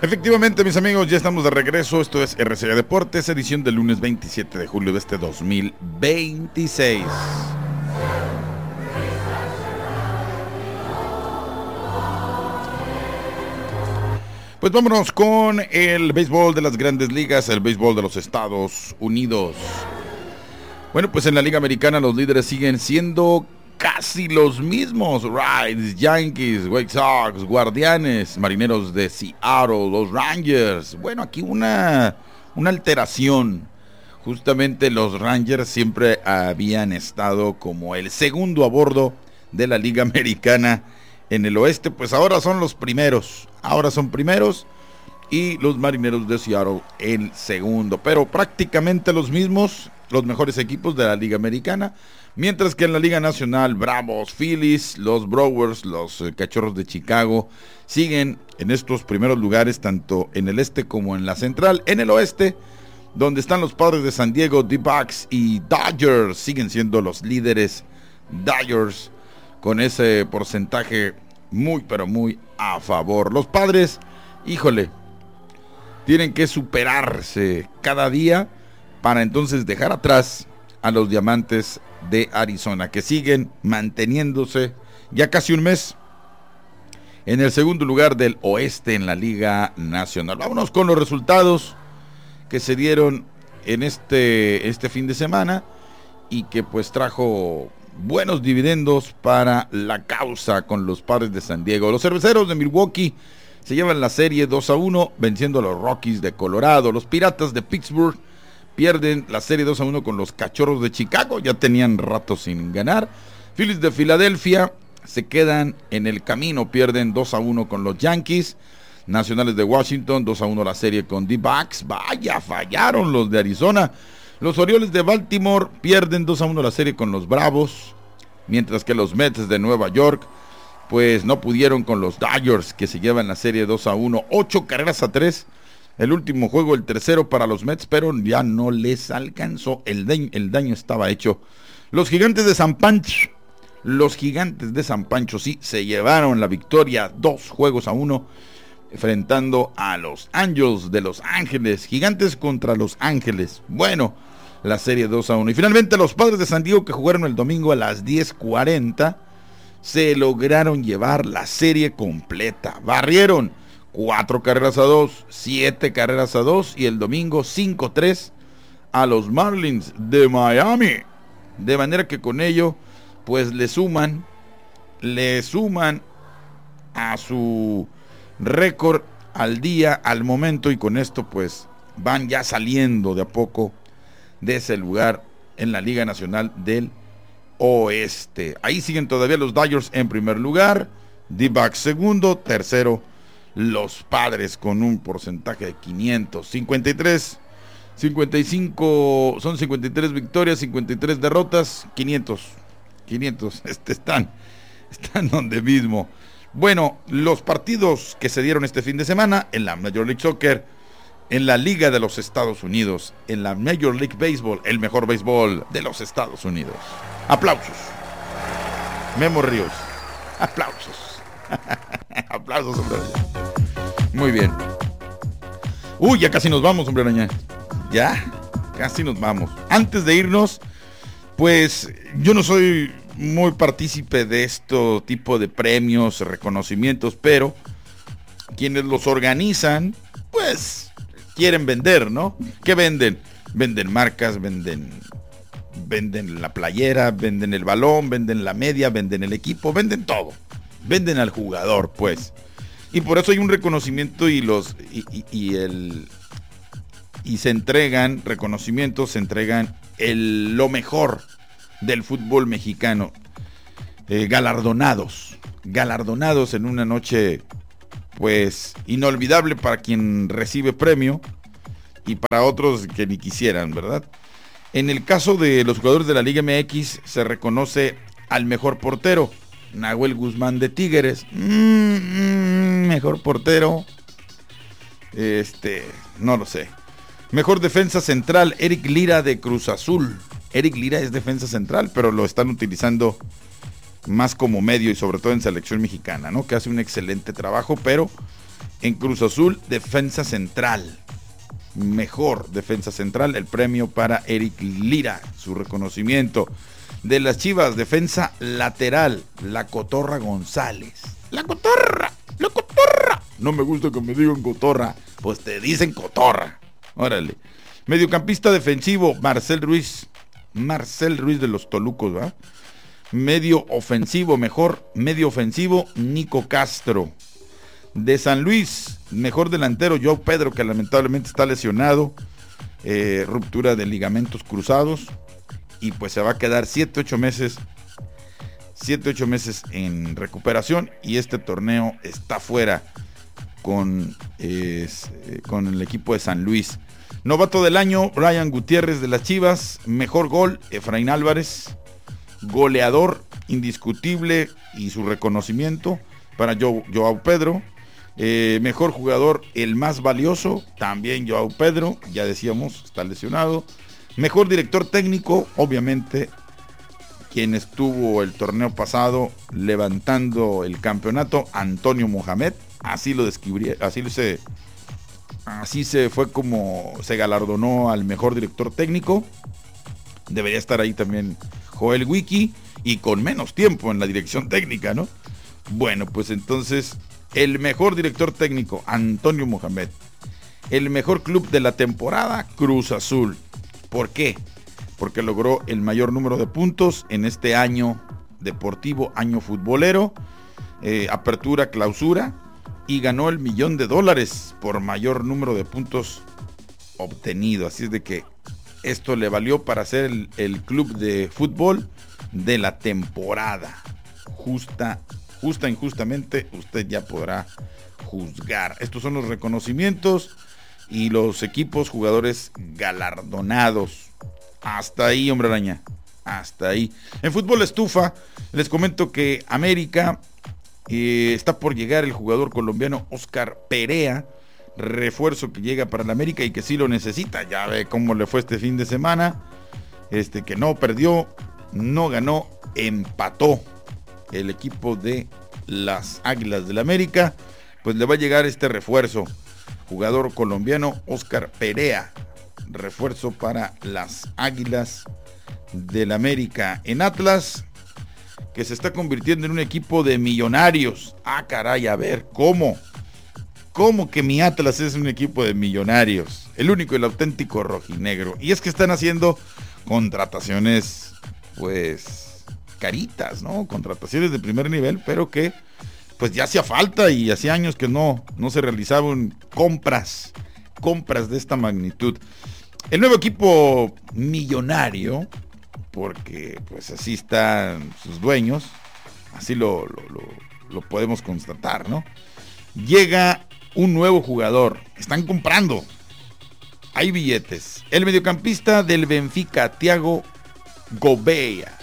Efectivamente, mis amigos, ya estamos de regreso. Esto es RCA Deportes, edición del lunes 27 de julio de este 2026. Pues vámonos con el béisbol de las grandes ligas, el béisbol de los Estados Unidos. Bueno, pues en la Liga Americana los líderes siguen siendo casi los mismos. Reds, Yankees, White Sox, Guardianes, Marineros de Seattle, los Rangers. Bueno, aquí una alteración. Justamente los Rangers siempre habían estado como el segundo a bordo de la Liga Americana en el oeste. Pues ahora son los primeros. Ahora son primeros. Y los Marineros de Seattle el segundo. Pero prácticamente los mismos, los mejores equipos de la Liga Americana. Mientras que en la Liga Nacional, Bravos, Phillies, los Brewers, los Cachorros de Chicago siguen en estos primeros lugares, tanto en el este como en la central. En el oeste, donde están los Padres de San Diego, D-Backs y Dodgers, siguen siendo los líderes. Dodgers con ese porcentaje muy, pero muy a favor. Los Padres, híjole, tienen que superarse cada día para entonces dejar atrás a los Diamantes de Arizona, que siguen manteniéndose ya casi un mes en el segundo lugar del oeste en la Liga Nacional. Vámonos con los resultados que se dieron en este fin de semana y que pues trajo buenos dividendos para la causa con los Padres de San Diego. Los Cerveceros de Milwaukee se llevan la serie 2-1 venciendo a los Rockies de Colorado. Los Piratas de Pittsburgh pierden la serie 2-1 con los Cachorros de Chicago, ya tenían rato sin ganar. Phillies de Filadelfia se quedan en el camino, pierden 2-1 con los Yankees. Nacionales de Washington, 2-1 la serie con D-Backs. Vaya, fallaron los de Arizona. Los Orioles de Baltimore pierden 2-1 la serie con los Bravos. Mientras que los Mets de Nueva York, pues no pudieron con los Dodgers, que se llevan la serie 2-1, 8-3. El último juego, el tercero para los Mets, pero ya no les alcanzó. El daño estaba hecho. Los Gigantes de San Pancho sí se llevaron la victoria 2-1, enfrentando a los Angels de Los Ángeles. Gigantes contra Los Ángeles. Bueno, la serie 2-1. Y finalmente los Padres de San Diego, que jugaron el domingo a las 10:40, se lograron llevar la serie completa. Barrieron 4-2, 7-2 y el domingo 5-3 a los Marlins de Miami. De manera que con ello pues le suman a su récord al día, al momento, y con esto pues van ya saliendo de a poco de ese lugar en la Liga Nacional del Oeste. Ahí siguen todavía los Dodgers en primer lugar, D-Backs segundo, tercero los Padres con un porcentaje de 553, 55, son 53 victorias, 53 derrotas, 500, están donde mismo. Bueno, los partidos que se dieron este fin de semana en la Major League Soccer, en la Liga de los Estados Unidos, en la Major League Baseball, el mejor béisbol de los Estados Unidos. Aplausos. Memo Ríos. Aplausos. Aplausos, hombre. Muy bien. Uy, ya casi nos vamos, hombre araña. Ya, casi nos vamos. Antes de irnos, pues yo no soy muy partícipe de este tipo de premios, reconocimientos, pero quienes los organizan, pues quieren vender, ¿no? ¿Qué venden? Venden marcas, venden la playera, venden el balón, venden la media, venden el equipo, venden todo. Venden al jugador, pues. Y por eso hay un reconocimiento y se entregan reconocimientos, se entregan lo mejor del fútbol mexicano. Galardonados en una noche pues inolvidable para quien recibe premio y para otros que ni quisieran, ¿verdad? En el caso de los jugadores de la Liga MX se reconoce al mejor portero, Nahuel Guzmán de Tigres. Mejor portero, no lo sé. Mejor defensa central, Eric Lira de Cruz Azul. Eric Lira es defensa central, pero lo están utilizando más como medio y sobre todo en selección mexicana, ¿no? Que hace un excelente trabajo, pero En Cruz Azul, defensa central. Mejor defensa central, el premio para Eric Lira, su reconocimiento. De las Chivas, defensa lateral, la Cotorra González. La Cotorra. No me gusta que me digan Cotorra, pues te dicen Cotorra. Órale. Mediocampista defensivo, Marcel Ruiz de los Tolucos, ¿va? Medio ofensivo, Nico Castro. De San Luis, mejor delantero, Joao Pedro, que lamentablemente está lesionado, ruptura de ligamentos cruzados, y pues se va a quedar 7-8 meses en recuperación, y este torneo está fuera con el equipo de San Luis. Novato del año, Brian Gutiérrez de las Chivas. Mejor gol, Efraín Álvarez. Goleador indiscutible, y su reconocimiento para Joao Pedro. Mejor jugador, el más valioso, también Joao Pedro, ya decíamos, está lesionado. Mejor director técnico, obviamente, quien estuvo el torneo pasado levantando el campeonato, Antonio Mohamed. Así lo describiría, así se fue como se galardonó al mejor director técnico. Debería estar ahí también Joel Wiki, y con menos tiempo en la dirección técnica, ¿no? Bueno, pues entonces, el mejor director técnico, Antonio Mohamed. El mejor club de la temporada, Cruz Azul. ¿Por qué? Porque logró el mayor número de puntos en este año deportivo, año futbolero, apertura, clausura, y ganó el $1,000,000 por mayor número de puntos obtenido. Así es de que esto le valió para ser el club de fútbol de la temporada. Injustamente, usted ya podrá juzgar. Estos son los reconocimientos y los equipos jugadores galardonados. Hasta ahí, hombre araña. Hasta ahí. En fútbol estufa, les comento que América está por llegar el jugador colombiano Oscar Perea, refuerzo que llega para el América y que sí lo necesita. Ya ve cómo le fue este fin de semana, que no perdió, no ganó, empató el equipo de las Águilas del América. Pues le va a llegar este refuerzo, jugador colombiano Oscar Perea, refuerzo para las Águilas del América. En Atlas, que se está convirtiendo en un equipo de millonarios. Ah, caray, a ver, ¿cómo que mi Atlas es un equipo de millonarios? El único y el auténtico rojinegro. Y es que están haciendo contrataciones, pues, caritas, ¿no? Contrataciones de primer nivel, pero que, pues, ya hacía falta, y hacía años que no se realizaban compras de esta magnitud. El nuevo equipo millonario, porque pues así están sus dueños, así lo podemos constatar, ¿no? Llega un nuevo jugador, están comprando, hay billetes. El mediocampista del Benfica, Thiago Gouveia.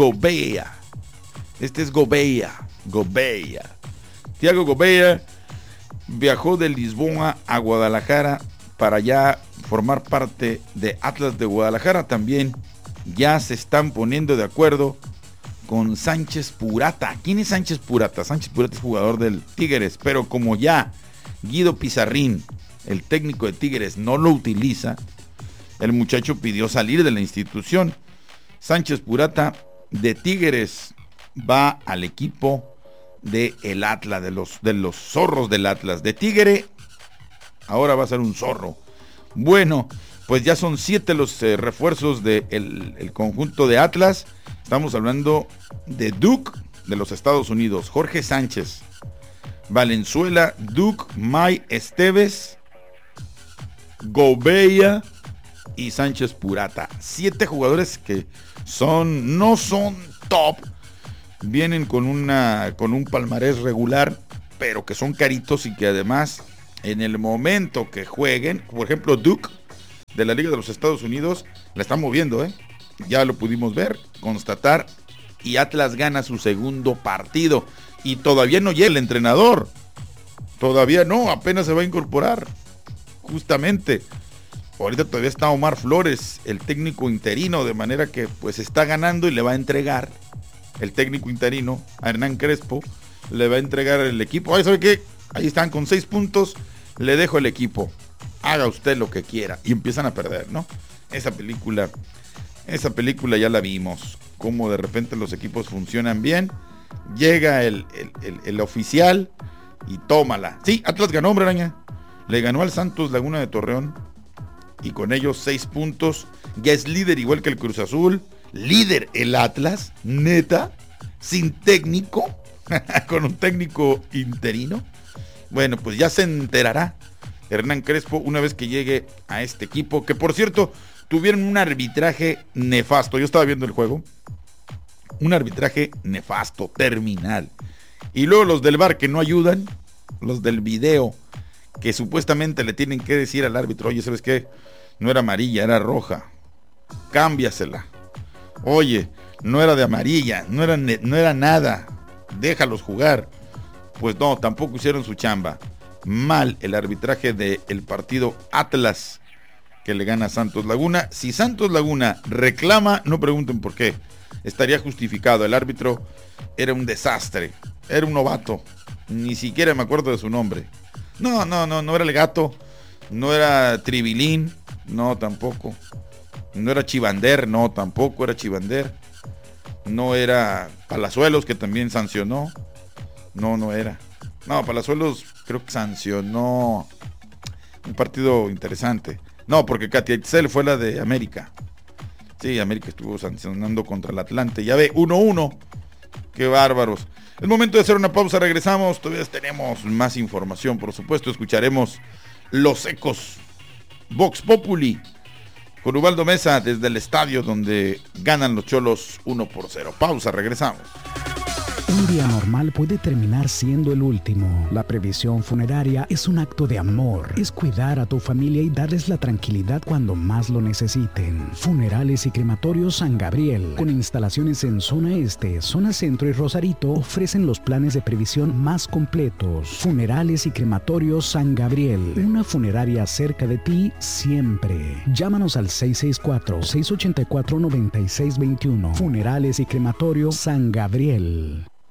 Este es Gouveia. Thiago Gouveia viajó de Lisboa a Guadalajara para ya formar parte de Atlas de Guadalajara. También ya se están poniendo de acuerdo con Sánchez Purata. ¿Quién es Sánchez Purata? Sánchez Purata es jugador del Tigres, pero como ya Guido Pizarrín, el técnico de Tigres, no lo utiliza, el muchacho pidió salir de la institución. Sánchez Purata de Tigres va al equipo de el Atlas, de los zorros del Atlas. De Tigre, ahora va a ser un zorro. Bueno, pues ya son 7 los refuerzos del conjunto de Atlas. Estamos hablando de Duke de los Estados Unidos, Jorge Sánchez, Valenzuela, Duke, May Esteves, Gouveia y Sánchez Purata. 7 jugadores que no son top, vienen con un palmarés regular, pero que son caritos y que además en el momento que jueguen, por ejemplo Duke de la Liga de los Estados Unidos la está moviendo, ya lo pudimos ver, constatar, y Atlas gana su segundo partido y todavía no llega el entrenador, todavía no, apenas se va a incorporar. Justamente ahorita todavía está Omar Flores, el técnico interino, de manera que pues está ganando y le va a entregar el técnico interino a Hernán Crespo, le va a entregar el equipo. Ay, ¿sabe qué? Ahí están con 6 puntos. Le dejo el equipo. Haga usted lo que quiera. Y empiezan a perder, ¿no? Esa película ya la vimos. Cómo de repente los equipos funcionan bien. Llega el oficial y tómala. Sí, Atlas ganó, hombre araña. Le ganó al Santos Laguna de Torreón. Y con ellos 6 puntos. Ya es líder igual que el Cruz Azul. Líder el Atlas. Neta. Sin técnico. Con un técnico interino. Bueno, pues ya se enterará Hernán Crespo una vez que llegue a este equipo, que por cierto tuvieron un arbitraje nefasto. Yo estaba viendo el juego. Un arbitraje nefasto, terminal. Y luego los del VAR que no ayudan, los del video, que supuestamente le tienen que decir al árbitro, oye, ¿sabes qué? No era amarilla, era roja. Cámbiasela. Oye, no era de amarilla, no era nada. Déjalos jugar. Pues no, tampoco hicieron su chamba. Mal el arbitraje del partido Atlas que le gana a Santos Laguna. Si Santos Laguna reclama, no pregunten por qué. Estaría justificado. El árbitro era un desastre. Era un novato. Ni siquiera me acuerdo de su nombre. No era el Gato. No era Tribilín. No, tampoco. No era Chivander. No, tampoco era Chivander. No era Palazuelos, que también sancionó. No era. No, Palazuelos creo que sancionó un partido interesante. No, porque Katia Itzel fue la de América. Sí, América estuvo sancionando contra el Atlante. Ya ve, 1-1. Qué bárbaros. Es momento de hacer una pausa, regresamos. Todavía tenemos más información, por supuesto. Escucharemos Los Ecos, Vox Populi, con Ubaldo Mesa desde el estadio donde ganan los Cholos 1-0. Pausa, regresamos. Un día normal puede terminar siendo el último. La previsión funeraria es un acto de amor. Es cuidar a tu familia y darles la tranquilidad cuando más lo necesiten. Funerales y Crematorios San Gabriel, con instalaciones en zona este, zona centro y Rosarito, ofrecen los planes de previsión más completos. Funerales y Crematorios San Gabriel, una funeraria cerca de ti siempre. Llámanos al 664-684-9621. Funerales y Crematorios San Gabriel.